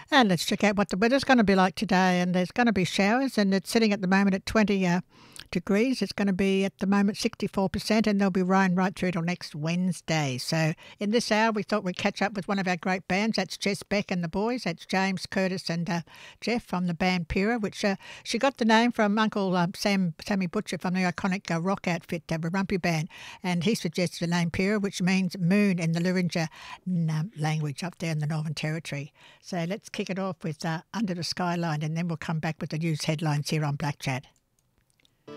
And let's check out what the weather's going to be like today. And there's going to be showers, and it's sitting at the moment at 20 degrees. It's going to be at the moment 64%, and there'll be rain right through till next Wednesday. So in this hour, we thought we'd catch up with one of our great bands. That's Jess Beck and the boys. That's James, Curtis, and Jeff from the band Pyrrha, which she got the name from Uncle Sammy Butcher from the iconic rock outfit, Rumpy Band, and he suggested the name Pyrrha, which means moon in the Lurinja language up there in the Northern Territory. So let's kick it off with Under the Skyline, and then we'll come back with the news headlines here on Black Chat.